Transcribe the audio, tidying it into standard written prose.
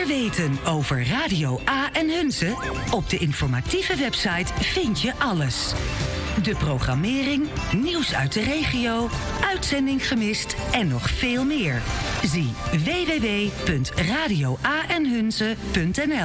weten over Radio A en Hunze? Op de informatieve website vind je alles. De programmering, nieuws uit de regio, uitzending gemist en nog veel meer. Zie www.radioaenhunze.nl.